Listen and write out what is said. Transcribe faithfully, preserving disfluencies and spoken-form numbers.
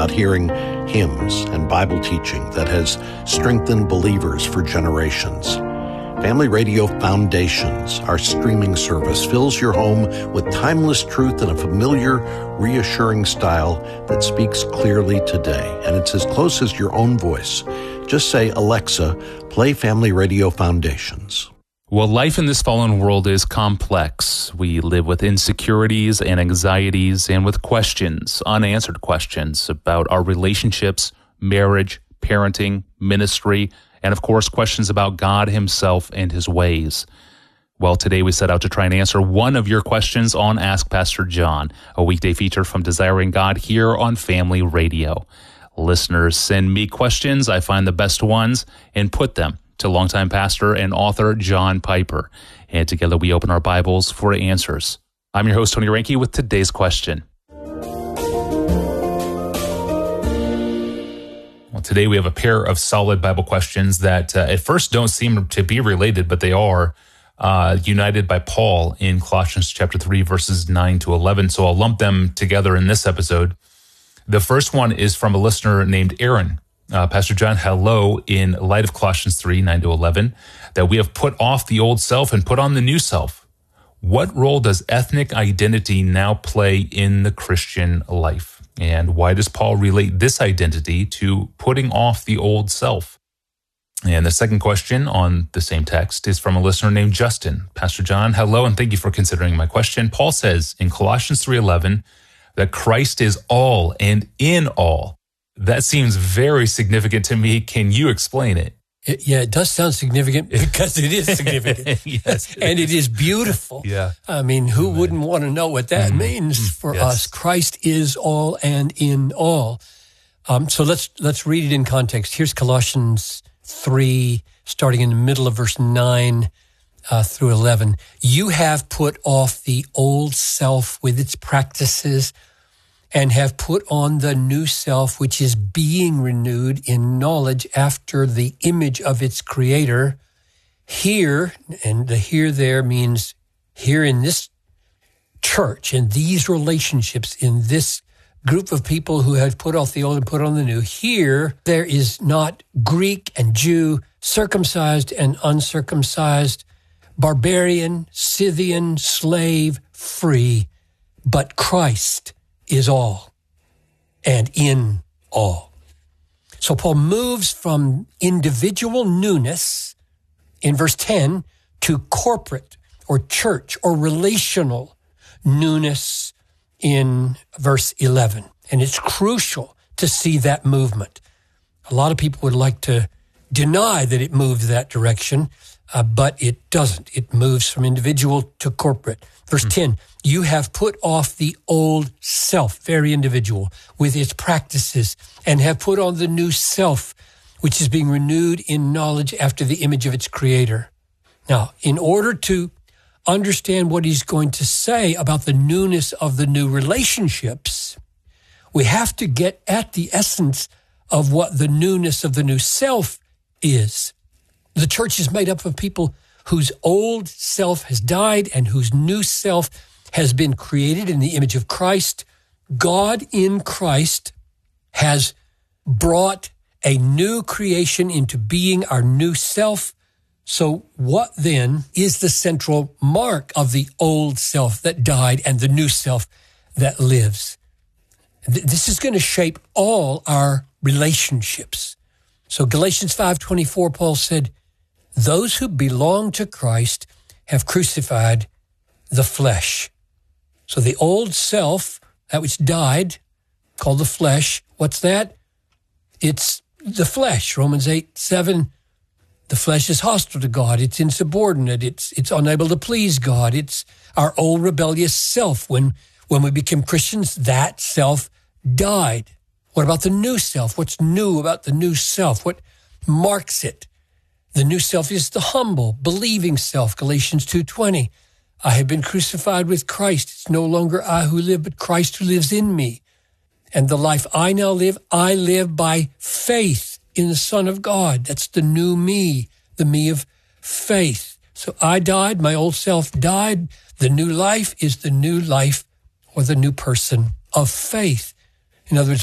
about hearing hymns and Bible teaching that has strengthened believers for generations. Family Radio Foundations, our streaming service, fills your home with timeless truth in a familiar, reassuring style that speaks clearly today. And it's as close as your own voice. Just say, Alexa, play Family Radio Foundations. Well, life in this fallen world is complex. We live with insecurities and anxieties and with questions, unanswered questions about our relationships, marriage, parenting, ministry, and of course, questions about God himself and his ways. Well, today we set out to try and answer one of your questions on Ask Pastor John, a weekday feature from Desiring God here on Family Radio. Listeners send me questions, I find the best ones, and put them to longtime pastor and author John Piper. And together we open our Bibles for answers. I'm your host, Tony Reinke, with today's question. Well, today we have a pair of solid Bible questions that uh, at first don't seem to be related, but they are uh, united by Paul in Colossians chapter three, verses nine to eleven. So I'll lump them together in this episode. The first one is from a listener named Aaron. Uh, Pastor John, hello, in light of Colossians three, nine to eleven, that we have put off the old self and put on the new self. What role does ethnic identity now play in the Christian life? And why does Paul relate this identity to putting off the old self? And the second question on the same text is from a listener named Justin. Pastor John, hello, and thank you for considering my question. Paul says in Colossians three eleven that Christ is all and in all. That seems very significant to me. Can you explain it? It, yeah, it does sound significant because it is significant. Yes. And it is beautiful. Yeah. I mean, who Amen. Wouldn't want to know what that mm-hmm. means for yes. us? Christ is all and in all. Um, so let's let's read it in context. Here's Colossians three, starting in the middle of verse nine uh, through eleven. You have put off the old self with its practices and have put on the new self, which is being renewed in knowledge after the image of its creator. Here, and the here there means here in this church, in these relationships, in this group of people who have put off the old and put on the new. Here, there is not Greek and Jew, circumcised and uncircumcised, barbarian, Scythian, slave, free, but Christ is all and in all. So Paul moves from individual newness in verse ten to corporate or church or relational newness in verse eleven. And it's crucial to see that movement. A lot of people would like to deny that it moved that direction, uh, but it doesn't. It moves from individual to corporate. Verse mm-hmm. ten, you have put off the old self, very individual, with its practices, and have put on the new self, which is being renewed in knowledge after the image of its creator. Now, in order to understand what he's going to say about the newness of the new relationships, we have to get at the essence of what the newness of the new self is. The church is made up of people whose old self has died and whose new self has been created in the image of Christ. God in Christ has brought a new creation into being, our new self. So what then is the central mark of the old self that died and the new self that lives? This is going to shape all our relationships. So Galatians five twenty-four, Paul said, those who belong to Christ have crucified the flesh. So the old self, that which died, called the flesh, what's that? It's the flesh. Romans eight seven, the flesh is hostile to God. It's insubordinate. It's it's unable to please God. It's our old rebellious self. When, when we became Christians, that self died. What about the new self? What's new about the new self? What marks it? The new self is the humble, believing self, Galatians two twenty. I have been crucified with Christ. It's no longer I who live, but Christ who lives in me. And the life I now live, I live by faith in the Son of God. That's the new me, the me of faith. So I died, my old self died. The new life is the new life or the new person of faith. In other words,